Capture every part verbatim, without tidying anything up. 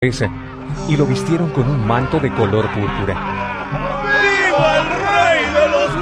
y lo vistieron con un manto de color púrpura. ¡Viva el rey de los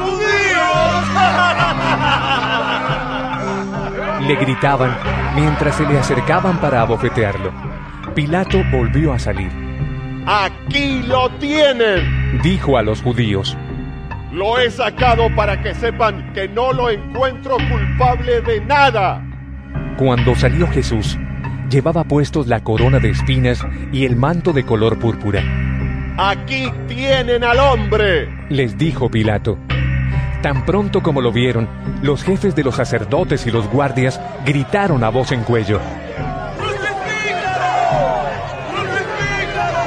judíos! Le gritaban mientras se le acercaban para abofetearlo. Pilato volvió a salir. ¡Aquí lo tienen!, dijo a los judíos. Lo he sacado para que sepan que no lo encuentro culpable de nada. Cuando salió Jesús, llevaba puestos la corona de espinas y el manto de color púrpura. ¡Aquí tienen al hombre!, les dijo Pilato. Tan pronto como lo vieron, los jefes de los sacerdotes y los guardias gritaron a voz en cuello. ¡Crucifícalo! ¡Crucifícalo!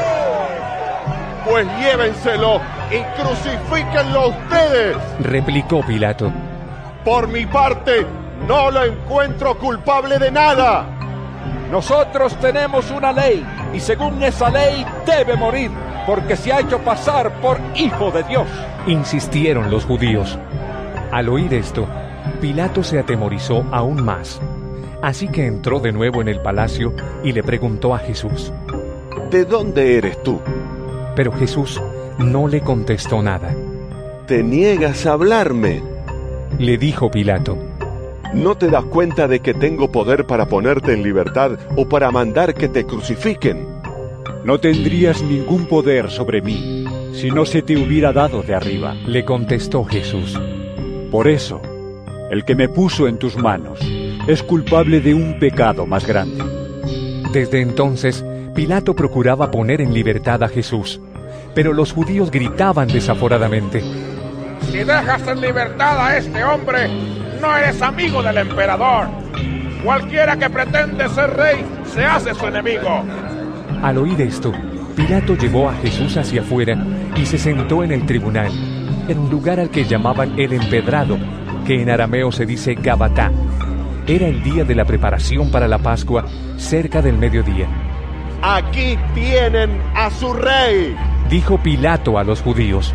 Pues llévenselo y crucifíquenlo ustedes, replicó Pilato. Por mi parte, no lo encuentro culpable de nada. Nosotros tenemos una ley, y según esa ley debe morir, porque se ha hecho pasar por hijo de Dios, insistieron los judíos. Al oír esto, Pilato se atemorizó aún más. Así que entró de nuevo en el palacio y le preguntó a Jesús: ¿De dónde eres tú? Pero Jesús no le contestó nada. ¿Te niegas a hablarme?, le dijo Pilato. ¿No te das cuenta de que tengo poder para ponerte en libertad o para mandar que te crucifiquen? No tendrías ningún poder sobre mí si no se te hubiera dado de arriba, le contestó Jesús. Por eso, el que me puso en tus manos es culpable de un pecado más grande. Desde entonces, Pilato procuraba poner en libertad a Jesús, pero los judíos gritaban desaforadamente: Si dejas en libertad a este hombre, no eres amigo del emperador. Cualquiera que pretende ser rey se hace su enemigo. Al oír esto, Pilato llevó a Jesús hacia afuera y se sentó en el tribunal, en un lugar al que llamaban el Empedrado, que en arameo se dice Gabatá. Era el día de la preparación para la Pascua, cerca del mediodía. Aquí tienen a su rey, dijo Pilato a los judíos.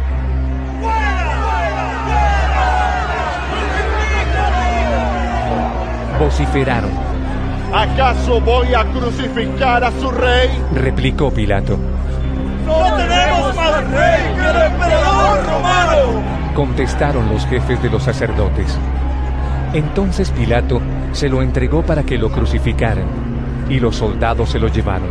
Vociferaron. ¿Acaso voy a crucificar a su rey?, replicó Pilato. ¡No tenemos más rey que el emperador romano!, contestaron los jefes de los sacerdotes. Entonces Pilato se lo entregó para que lo crucificaran, y los soldados se lo llevaron.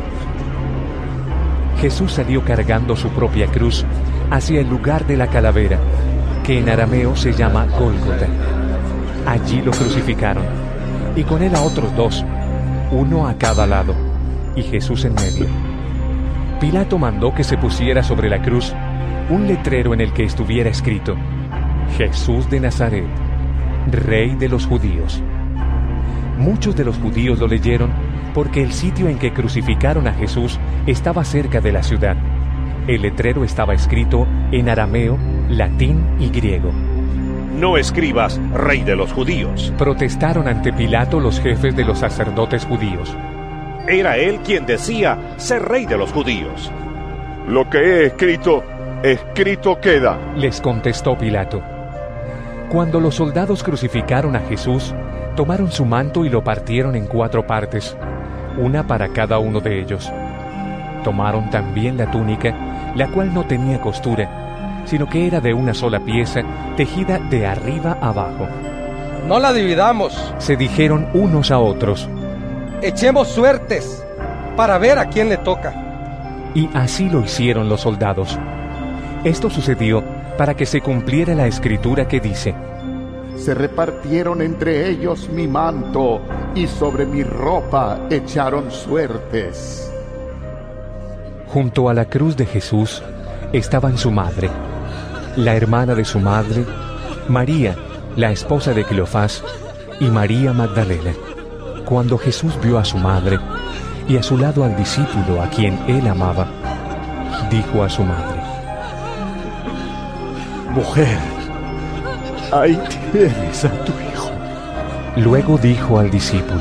Jesús salió cargando su propia cruz hacia el lugar de la calavera, que en arameo se llama Gólgota. Allí lo crucificaron, y con él a otros dos, uno a cada lado, y Jesús en medio. Pilato mandó que se pusiera sobre la cruz un letrero en el que estuviera escrito: Jesús de Nazaret, Rey de los Judíos. Muchos de los judíos lo leyeron porque el sitio en que crucificaron a Jesús estaba cerca de la ciudad. El letrero estaba escrito en arameo, latín y griego. No escribas Rey de los Judíos, protestaron ante Pilato los jefes de los sacerdotes judíos. Era él quien decía ser Rey de los Judíos. Lo que he escrito, escrito queda, les contestó Pilato. Cuando los soldados crucificaron a Jesús, tomaron su manto y lo partieron en cuatro partes, una para cada uno de ellos. Tomaron también la túnica, la cual no tenía costura, sino que era de una sola pieza, tejida de arriba abajo. No la dividamos, se dijeron unos a otros. Echemos suertes para ver a quién le toca. Y así lo hicieron los soldados. Esto sucedió para que se cumpliera la escritura que dice: Se repartieron entre ellos mi manto, y sobre mi ropa echaron suertes. Junto a la cruz de Jesús estaban su madre, la hermana de su madre, María, la esposa de Cleofás, y María Magdalena. Cuando Jesús vio a su madre y a su lado al discípulo a quien él amaba, dijo a su madre: Mujer, ahí tienes a tu hijo. Luego dijo al discípulo: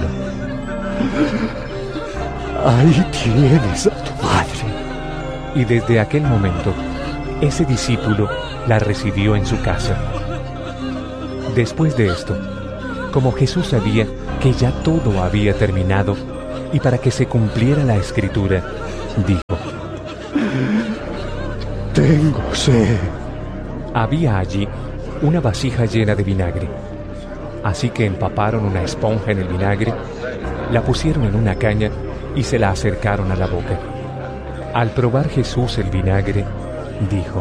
Ahí tienes a tu madre. Y desde aquel momento, ese discípulo la recibió en su casa. Después de esto, como Jesús sabía que ya todo había terminado, y para que se cumpliera la escritura, dijo: Tengo sed. Había allí una vasija llena de vinagre. Así que empaparon una esponja en el vinagre, la pusieron en una caña y se la acercaron a la boca. Al probar Jesús el vinagre, dijo: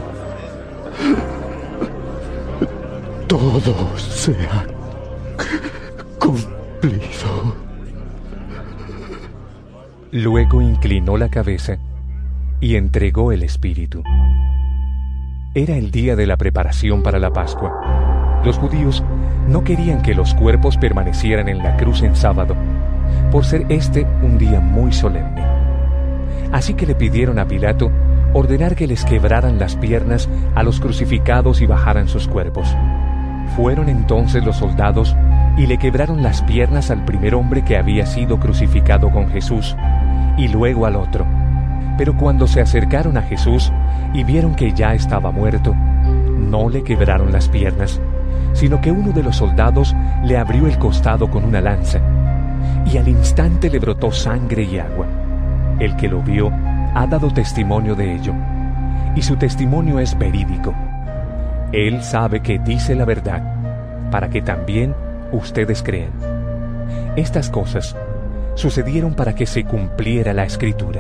Todo se ha cumplido. Luego inclinó la cabeza y entregó el espíritu. Era el día de la preparación para la Pascua. Los judíos no querían que los cuerpos permanecieran en la cruz en sábado, por ser este un día muy solemne. Así que le pidieron a Pilato ordenar que les quebraran las piernas a los crucificados y bajaran sus cuerpos. Fueron entonces los soldados y le quebraron las piernas al primer hombre que había sido crucificado con Jesús, y luego al otro. Pero cuando se acercaron a Jesús y vieron que ya estaba muerto, no le quebraron las piernas, sino que uno de los soldados le abrió el costado con una lanza, y al instante le brotó sangre y agua. El que lo vio ha dado testimonio de ello, y su testimonio es verídico. Él sabe que dice la verdad, para que también ustedes crean. Estas cosas sucedieron para que se cumpliera la Escritura.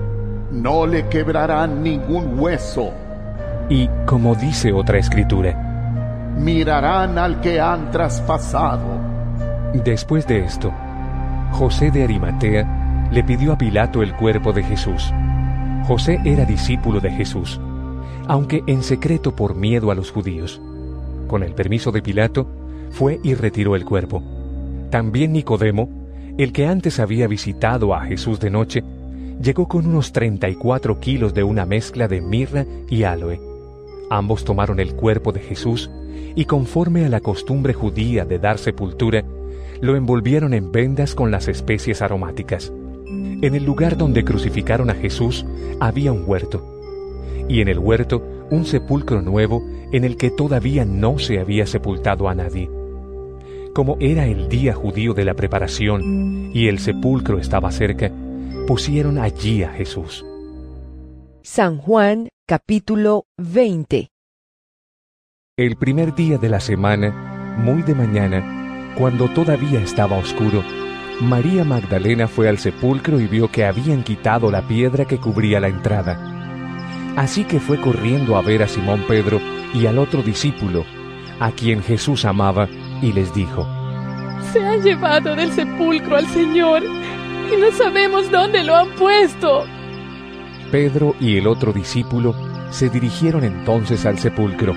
No le quebrarán ningún hueso. Y como dice otra Escritura, mirarán al que han traspasado. Después de esto, José de Arimatea le pidió a Pilato el cuerpo de Jesús. José era discípulo de Jesús, aunque en secreto por miedo a los judíos. Con el permiso de Pilato, fue y retiró el cuerpo. También Nicodemo, el que antes había visitado a Jesús de noche, llegó con unos treinta y cuatro kilos de una mezcla de mirra y áloe. Ambos tomaron el cuerpo de Jesús y, conforme a la costumbre judía de dar sepultura, lo envolvieron en vendas con las especies aromáticas. En el lugar donde crucificaron a Jesús había un huerto, y en el huerto un sepulcro nuevo en el que todavía no se había sepultado a nadie. Como era el día judío de la preparación y el sepulcro estaba cerca, pusieron allí a Jesús. San Juan, capítulo veinte. El primer día de la semana, muy de mañana, cuando todavía estaba oscuro, María Magdalena fue al sepulcro y vio que habían quitado la piedra que cubría la entrada. Así que fue corriendo a ver a Simón Pedro y al otro discípulo, a quien Jesús amaba, y les dijo: Se han llevado del sepulcro al Señor y no sabemos dónde lo han puesto. Pedro y el otro discípulo se dirigieron entonces al sepulcro.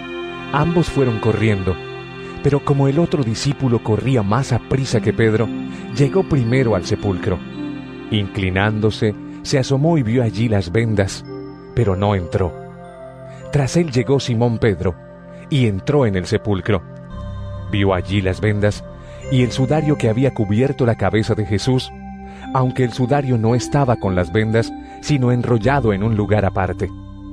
Ambos fueron corriendo, pero como el otro discípulo corría más aprisa que Pedro, llegó primero al sepulcro. Inclinándose, se asomó y vio allí las vendas, pero no entró. Tras él llegó Simón Pedro, y entró en el sepulcro. Vio allí las vendas y el sudario que había cubierto la cabeza de Jesús, aunque el sudario no estaba con las vendas, sino enrollado en un lugar aparte.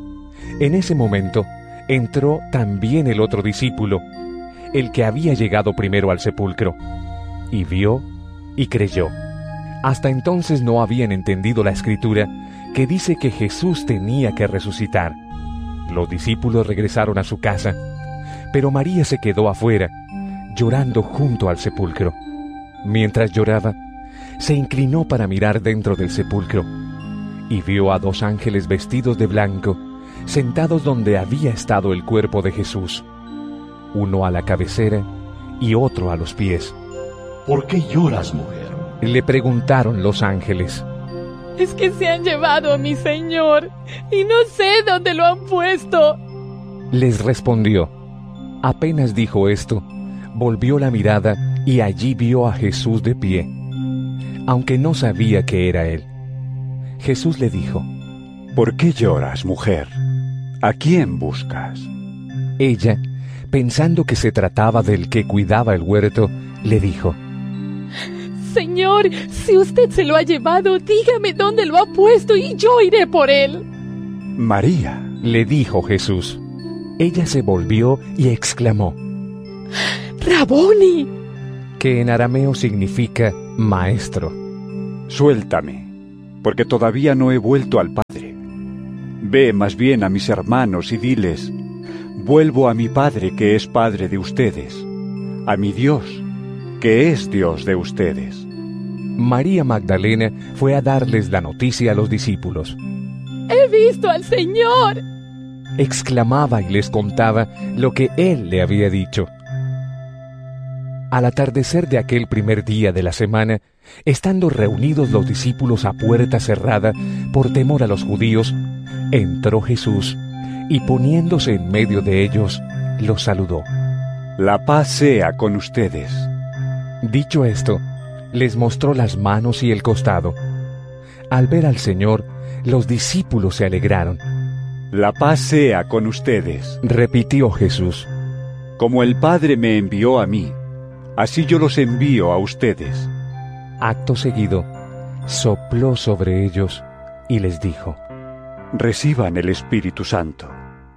En ese momento entró también el otro discípulo, el que había llegado primero al sepulcro, y vio y creyó. Hasta entonces no habían entendido la Escritura, que dice que Jesús tenía que resucitar. Los discípulos regresaron a su casa, pero María se quedó afuera, llorando junto al sepulcro. Mientras lloraba, se inclinó para mirar dentro del sepulcro, y vio a dos ángeles vestidos de blanco, sentados donde había estado el cuerpo de Jesús, uno a la cabecera y otro a los pies. ¿Por qué lloras, mujer? Le preguntaron los ángeles. Es que se han llevado a mi Señor y no sé dónde lo han puesto. Les respondió. Apenas dijo esto, volvió la mirada y allí vio a Jesús de pie, aunque no sabía que era él. Jesús le dijo: ¿Por qué lloras, mujer? ¿A quién buscas? Ella, pensando que se trataba del que cuidaba el huerto, le dijo: Señor, si usted se lo ha llevado, dígame dónde lo ha puesto y yo iré por él. María, le dijo Jesús. Ella se volvió y exclamó: Raboni, que en arameo significa maestro. Suéltame, porque todavía no he vuelto al Padre. Ve más bien a mis hermanos y diles, vuelvo a mi Padre que es Padre de ustedes, a mi Dios que es Dios de ustedes. María Magdalena fue a darles la noticia a los discípulos. ¡He visto al Señor!, exclamaba y les contaba lo que Él le había dicho. Al atardecer de aquel primer día de la semana, estando reunidos los discípulos a puerta cerrada por temor a los judíos, entró Jesús y poniéndose en medio de ellos, los saludó. La paz sea con ustedes. Dicho esto, les mostró las manos y el costado. Al ver al Señor, los discípulos se alegraron. La paz sea con ustedes, repitió Jesús. Como el Padre me envió a mí, así yo los envío a ustedes. Acto seguido, sopló sobre ellos y les dijo: reciban el Espíritu Santo.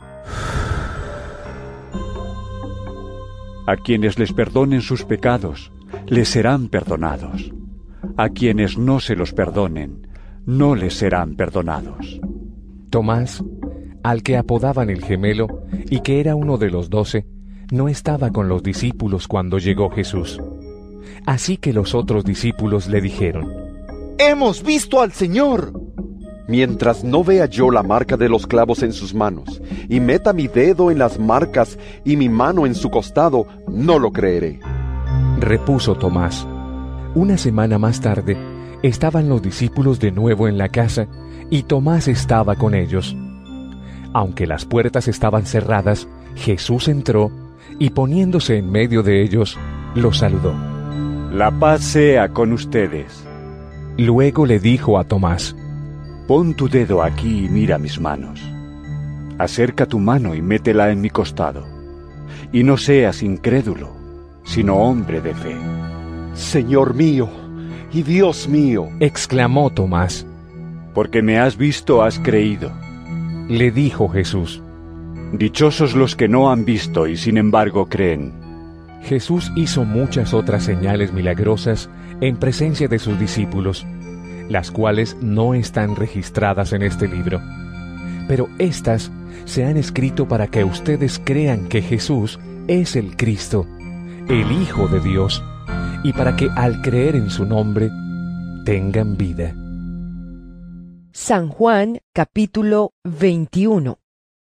A quienes les perdonen sus pecados, les serán perdonados. A quienes no se los perdonen, no les serán perdonados. Tomás, al que apodaban el Gemelo, y que era uno de los doce, no estaba con los discípulos cuando llegó Jesús. Así que los otros discípulos le dijeron: ¡hemos visto al Señor! Mientras no vea yo la marca de los clavos en sus manos, y meta mi dedo en las marcas y mi mano en su costado, no lo creeré. Repuso Tomás. Una semana más tarde, estaban los discípulos de nuevo en la casa, y Tomás estaba con ellos. Aunque las puertas estaban cerradas, Jesús entró, y poniéndose en medio de ellos, los saludó. La paz sea con ustedes. Luego le dijo a Tomás: pon tu dedo aquí y mira mis manos. Acerca tu mano y métela en mi costado. Y no seas incrédulo, sino hombre de fe. Señor mío y Dios mío, exclamó Tomás. Porque me has visto, has creído, le dijo Jesús. Dichosos los que no han visto y sin embargo creen. Jesús hizo muchas otras señales milagrosas en presencia de sus discípulos, las cuales no están registradas en este libro. Pero éstas se han escrito para que ustedes crean que Jesús es el Cristo, el Hijo de Dios, y para que al creer en su nombre tengan vida. San Juan, capítulo veintiuno.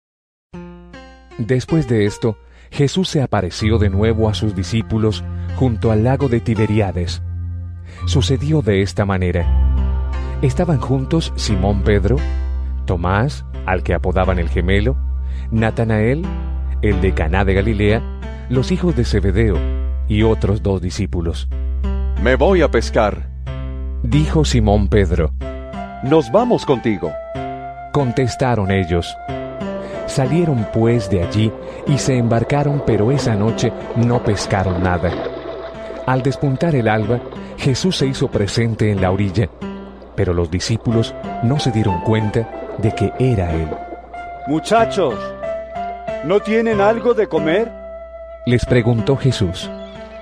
Después de esto, Jesús se apareció de nuevo a sus discípulos junto al lago de Tiberíades. Sucedió de esta manera. Estaban juntos Simón Pedro, Tomás, al que apodaban el Gemelo, Natanael, el de Caná de Galilea, los hijos de Zebedeo y otros dos discípulos. Me voy a pescar, dijo Simón Pedro. Nos vamos contigo, contestaron ellos. Salieron pues de allí y se embarcaron, pero esa noche no pescaron nada. Al despuntar el alba, Jesús se hizo presente en la orilla, pero los discípulos no se dieron cuenta de que era Él. Muchachos, ¿no tienen algo de comer? Les preguntó Jesús.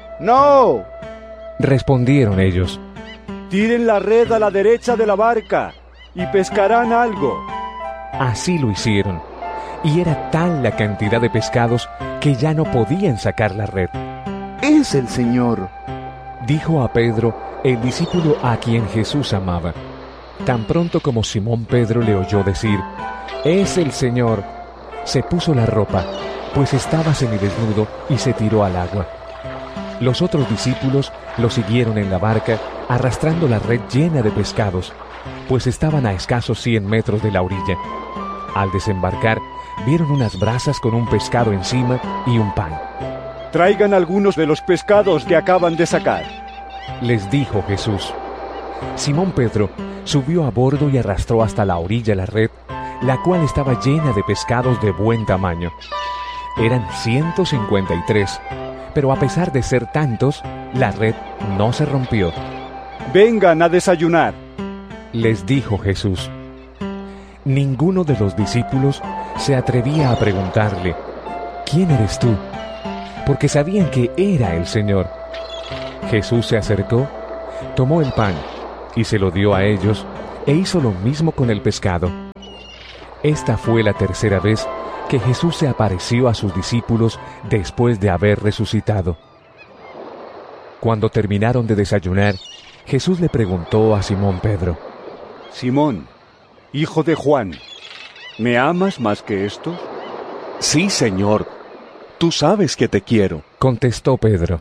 No, respondieron ellos. Tiren la red a la derecha de la barca y pescarán algo. Así lo hicieron, y era tal la cantidad de pescados que ya no podían sacar la red. Es el Señor, dijo a Pedro, el discípulo a quien Jesús amaba. Tan pronto como Simón Pedro le oyó decir: es el Señor, se puso la ropa, pues estaba semidesnudo, y se tiró al agua. Los otros discípulos lo siguieron en la barca, arrastrando la red llena de pescados, pues estaban a escasos cien metros de la orilla. Al desembarcar, vieron unas brasas con un pescado encima y un pan. Traigan algunos de los pescados que acaban de sacar, les dijo Jesús. Simón Pedro subió a bordo y arrastró hasta la orilla la red, la cual estaba llena de pescados de buen tamaño. Eran ciento cincuenta y tres, pero a pesar de ser tantos, la red no se rompió. Vengan a desayunar, les dijo Jesús. Ninguno de los discípulos se atrevía a preguntarle: ¿quién eres tú? Porque sabían que era el Señor. Jesús se acercó, tomó el pan y se lo dio a ellos, e hizo lo mismo con el pescado. Esta fue la tercera vez que Jesús se apareció a sus discípulos después de haber resucitado. Cuando terminaron de desayunar, Jesús le preguntó a Simón Pedro: Simón, hijo de Juan, ¿me amas más que estos? Sí, Señor, tú sabes que te quiero, contestó Pedro.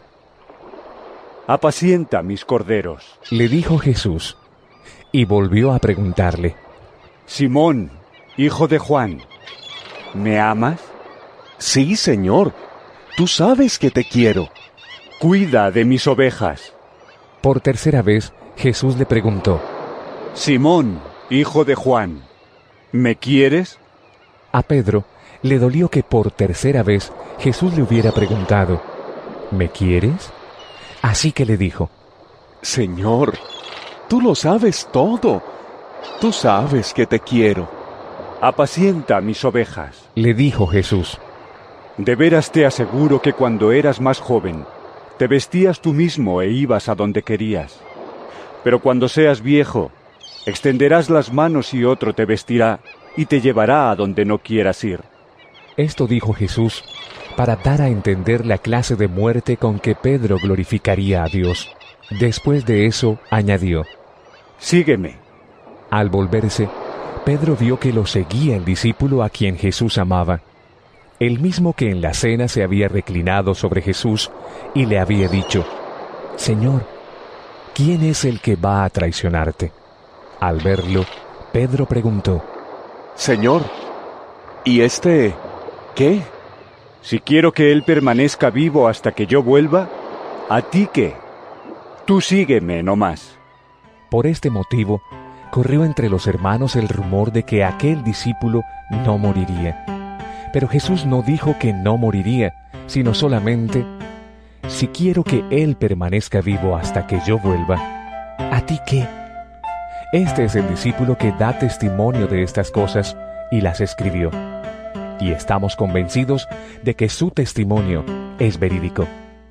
Apacienta mis corderos, le dijo Jesús, y volvió a preguntarle: Simón, hijo de Juan, ¿me amas? Sí, Señor, tú sabes que te quiero. Cuida de mis ovejas. Por tercera vez, Jesús le preguntó: Simón, hijo de Juan, ¿me quieres? A Pedro le dolió que por tercera vez Jesús le hubiera preguntado: ¿me quieres? Así que le dijo: Señor, tú lo sabes todo. Tú sabes que te quiero. Apacienta mis ovejas, le dijo Jesús. De veras te aseguro que cuando eras más joven, te vestías tú mismo e ibas a donde querías. Pero cuando seas viejo, extenderás las manos y otro te vestirá y te llevará a donde no quieras ir. Esto dijo Jesús para dar a entender la clase de muerte con que Pedro glorificaría a Dios. Después de eso, añadió: Sígueme. Al volverse, Pedro vio que lo seguía el discípulo a quien Jesús amaba, el mismo que en la cena se había reclinado sobre Jesús y le había dicho: Señor, ¿quién es el que va a traicionarte? Al verlo, Pedro preguntó: Señor, ¿y este qué? Si quiero que él permanezca vivo hasta que yo vuelva, ¿a ti qué? Tú sígueme no más. Por este motivo, corrió entre los hermanos el rumor de que aquel discípulo no moriría. Pero Jesús no dijo que no moriría, sino solamente: si quiero que él permanezca vivo hasta que yo vuelva, ¿a ti qué? Este es el discípulo que da testimonio de estas cosas y las escribió. Y estamos convencidos de que su testimonio es verídico.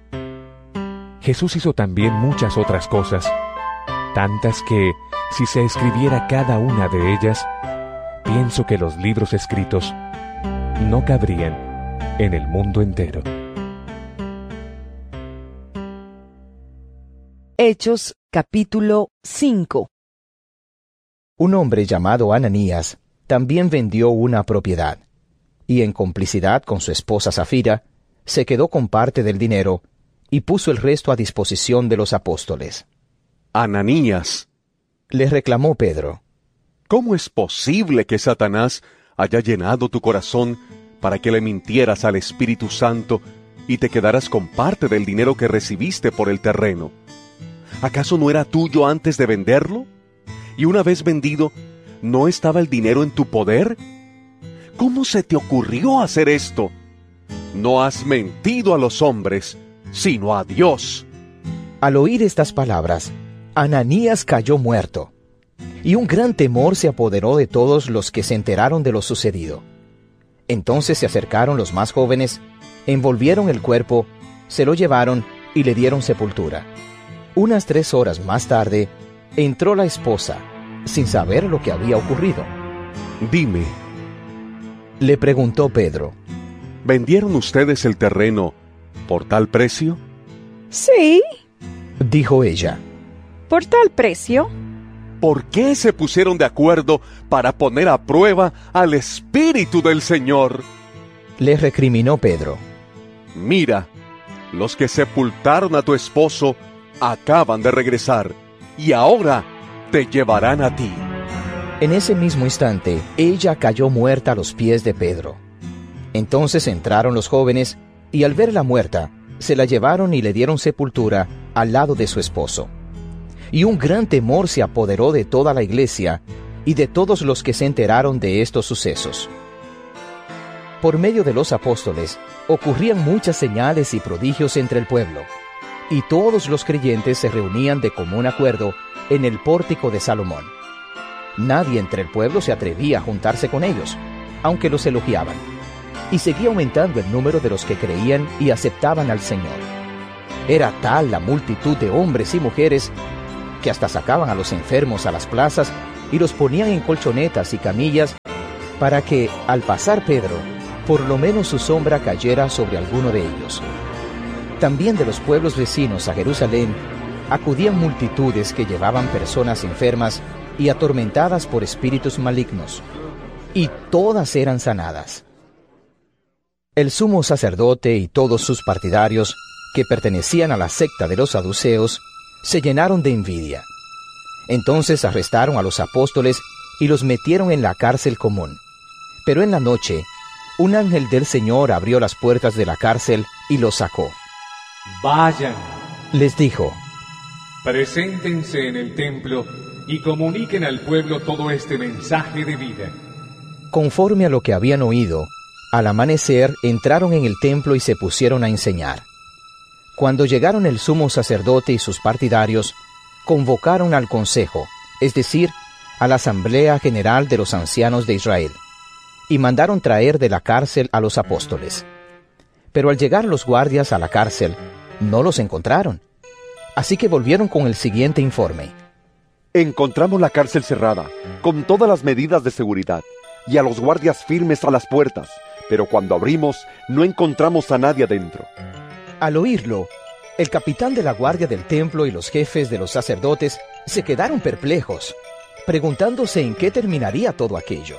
Jesús hizo también muchas otras cosas, tantas que, si se escribiera cada una de ellas, pienso que los libros escritos no cabrían en el mundo entero. Hechos capítulo cinco. Un hombre llamado Ananías también vendió una propiedad, y en complicidad con su esposa Safira, se quedó con parte del dinero y puso el resto a disposición de los apóstoles. Ananías, le reclamó Pedro, ¿cómo es posible que Satanás haya llenado tu corazón para que le mintieras al Espíritu Santo y te quedaras con parte del dinero que recibiste por el terreno? ¿Acaso no era tuyo antes de venderlo? Y una vez vendido, ¿no estaba el dinero en tu poder? ¿Cómo se te ocurrió hacer esto? No has mentido a los hombres, sino a Dios. Al oír estas palabras, Ananías cayó muerto, y un gran temor se apoderó de todos los que se enteraron de lo sucedido. Entonces se acercaron los más jóvenes, envolvieron el cuerpo, se lo llevaron y le dieron sepultura. Unas tres horas más tarde, entró la esposa, sin saber lo que había ocurrido. Dime, le preguntó Pedro, ¿vendieron ustedes el terreno por tal precio? Sí, dijo ella. ¿Por tal precio? ¿Por qué se pusieron de acuerdo para poner a prueba al Espíritu del Señor? Le recriminó Pedro. Mira, los que sepultaron a tu esposo acaban de regresar, y ahora te llevarán a ti. En ese mismo instante, ella cayó muerta a los pies de Pedro. Entonces entraron los jóvenes, y al verla muerta, se la llevaron y le dieron sepultura al lado de su esposo. Y un gran temor se apoderó de toda la iglesia y de todos los que se enteraron de estos sucesos. Por medio de los apóstoles, ocurrían muchas señales y prodigios entre el pueblo, y todos los creyentes se reunían de común acuerdo en el pórtico de Salomón. Nadie entre el pueblo se atrevía a juntarse con ellos, aunque los elogiaban, y seguía aumentando el número de los que creían y aceptaban al Señor. Era tal la multitud de hombres y mujeres que hasta sacaban a los enfermos a las plazas y los ponían en colchonetas y camillas para que, al pasar Pedro, por lo menos su sombra cayera sobre alguno de ellos. También de los pueblos vecinos a Jerusalén acudían multitudes que llevaban personas enfermas y atormentadas por espíritus malignos, y todas eran sanadas. El sumo sacerdote y todos sus partidarios, que pertenecían a la secta de los saduceos, se llenaron de envidia. Entonces arrestaron a los apóstoles y los metieron en la cárcel común. Pero en la noche, un ángel del Señor abrió las puertas de la cárcel y los sacó. Vayan, les dijo, preséntense en el templo y comuniquen al pueblo todo este mensaje de vida. Conforme a lo que habían oído, al amanecer entraron en el templo y se pusieron a enseñar. Cuando llegaron el sumo sacerdote y sus partidarios, convocaron al consejo, es decir, a la asamblea general de los ancianos de Israel, y mandaron traer de la cárcel a los apóstoles. Pero al llegar los guardias a la cárcel, no los encontraron. Así que volvieron con el siguiente informe. Encontramos la cárcel cerrada, con todas las medidas de seguridad, y a los guardias firmes a las puertas, pero cuando abrimos, no encontramos a nadie adentro. Al oírlo, el capitán de la guardia del templo y los jefes de los sacerdotes se quedaron perplejos, preguntándose en qué terminaría todo aquello.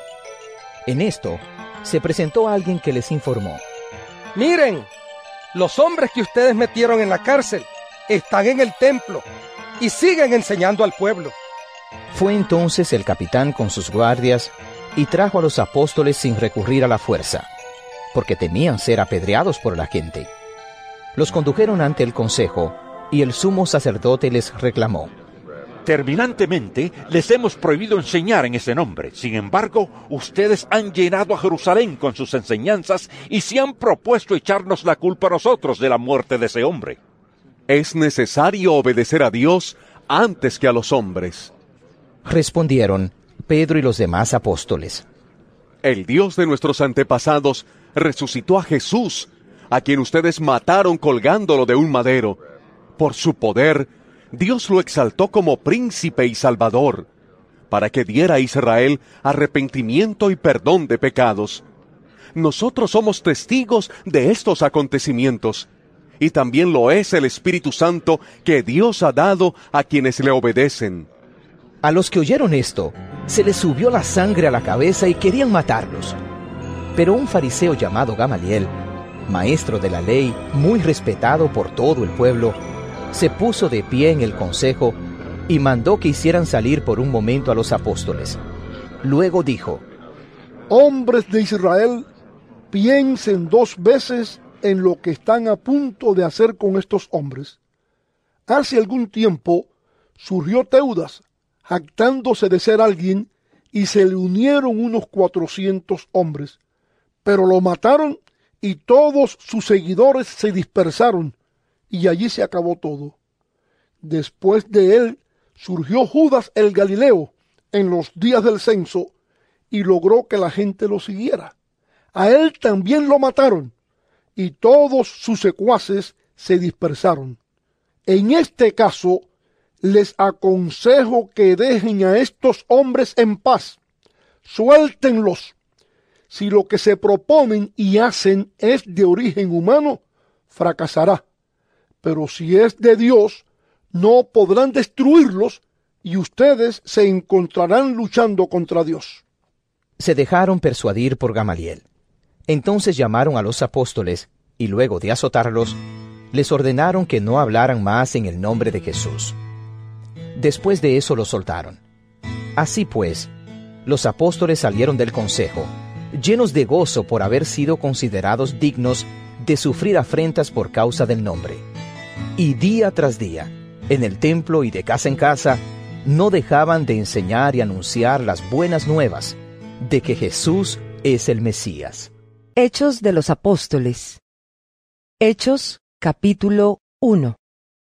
En esto, se presentó alguien que les informó. Miren, los hombres que ustedes metieron en la cárcel están en el templo y siguen enseñando al pueblo. Fue entonces el capitán con sus guardias y trajo a los apóstoles sin recurrir a la fuerza, porque temían ser apedreados por la gente. Los condujeron ante el consejo, y el sumo sacerdote les reclamó. Terminantemente les hemos prohibido enseñar en ese nombre. Sin embargo, ustedes han llenado a Jerusalén con sus enseñanzas y se han propuesto echarnos la culpa a nosotros de la muerte de ese hombre. Es necesario obedecer a Dios antes que a los hombres. Respondieron Pedro y los demás apóstoles. El Dios de nuestros antepasados resucitó a Jesús, a quien ustedes mataron colgándolo de un madero. Por su poder, Dios lo exaltó como príncipe y salvador, para que diera a Israel arrepentimiento y perdón de pecados. Nosotros somos testigos de estos acontecimientos, y también lo es el Espíritu Santo que Dios ha dado a quienes le obedecen. A los que oyeron esto, se les subió la sangre a la cabeza y querían matarlos. Pero un fariseo llamado Gamaliel, maestro de la ley, muy respetado por todo el pueblo, se puso de pie en el consejo y mandó que hicieran salir por un momento a los apóstoles. Luego dijo: Hombres de Israel, piensen dos veces en lo que están a punto de hacer con estos hombres. Hace algún tiempo surgió Teudas, jactándose de ser alguien, y se le unieron unos cuatrocientos hombres, pero lo mataron y todos sus seguidores se dispersaron, y allí se acabó todo. Después de él surgió Judas el Galileo en los días del censo y logró que la gente lo siguiera. A él también lo mataron y todos sus secuaces se dispersaron. En este caso, les aconsejo que dejen a estos hombres en paz. Suéltenlos. Si lo que se proponen y hacen es de origen humano, fracasará. Pero si es de Dios, no podrán destruirlos y ustedes se encontrarán luchando contra Dios. Se dejaron persuadir por Gamaliel. Entonces llamaron a los apóstoles y luego de azotarlos, les ordenaron que no hablaran más en el nombre de Jesús. Después de eso los soltaron. Así pues, los apóstoles salieron del consejo, llenos de gozo por haber sido considerados dignos de sufrir afrentas por causa del nombre. Y día tras día, en el templo y de casa en casa, no dejaban de enseñar y anunciar las buenas nuevas de que Jesús es el Mesías. Hechos de los Apóstoles. Hechos, capítulo uno.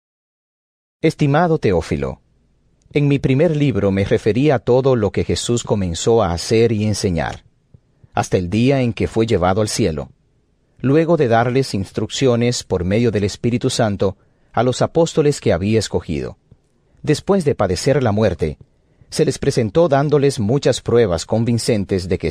Estimado Teófilo, en mi primer libro me referí a todo lo que Jesús comenzó a hacer y enseñar, hasta el día en que fue llevado al cielo, luego de darles instrucciones por medio del Espíritu Santo a los apóstoles que había escogido. Después de padecer la muerte, se les presentó dándoles muchas pruebas convincentes de que